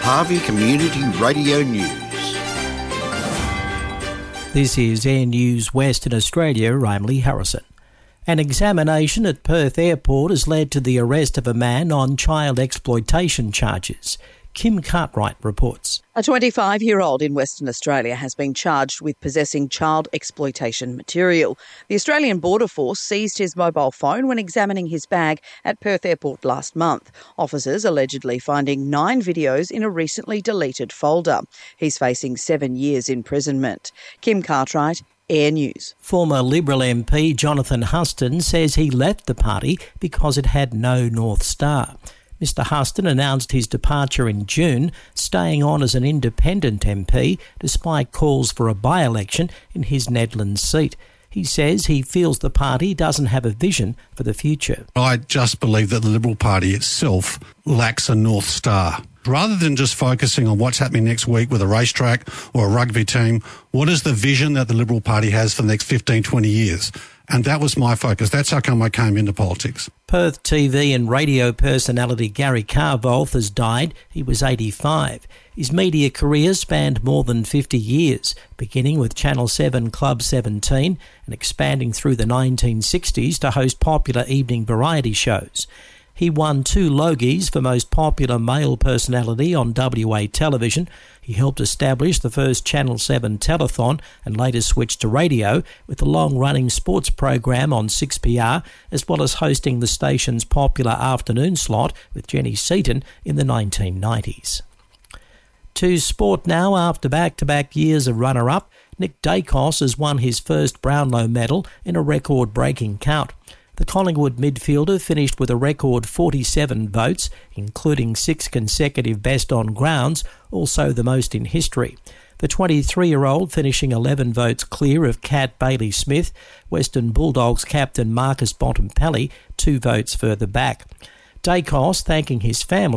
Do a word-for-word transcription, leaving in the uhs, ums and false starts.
Harvey Community Radio News. This is Air News Western Australia. I'm Lee Harrison. An examination at Perth Airport has led to the arrest of a man on child exploitation charges. Kim Cartwright reports. A twenty-five-year-old in Western Australia has been charged with possessing child exploitation material. The Australian Border Force seized his mobile phone when examining his bag at Perth Airport last month. Officers allegedly finding nine videos in a recently deleted folder. He's facing seven years imprisonment. Kim Cartwright, Air News. Former Liberal M P Jonathan Huston says he left the party because it had no North Star. Mister Huston announced his departure in June, staying on as an independent M P despite calls for a by-election in his Nedlands seat. He says he feels the party doesn't have a vision for the future. I just believe that the Liberal Party itself lacks a North Star. Rather than just focusing on what's happening next week with a racetrack or a rugby team, what is the vision that the Liberal Party has for the next fifteen, twenty years? And that was my focus. That's how come I came into politics. Perth T V and radio personality Gary Carvolth has died. He was eighty-five. His media career spanned more than fifty years, beginning with Channel seven Club seventeen and expanding through the nineteen sixties to host popular evening variety shows. He won two Logies for most popular male personality on W A television. He helped establish the first Channel seven telethon and later switched to radio with the long-running sports program on six P R, as well as hosting the station's popular afternoon slot with Jenny Seaton in the nineteen nineties. To sport now. After back-to-back years of runner-up, Nick Dacos has won his first Brownlow medal in a record-breaking count. The Collingwood midfielder finished with a record forty-seven votes, including six consecutive best on grounds, also the most in history. The twenty-three-year-old finishing eleven votes clear of Cat Bailey-Smith, Western Bulldogs captain Marcus Bontempelli two votes further back. Dacos thanking his family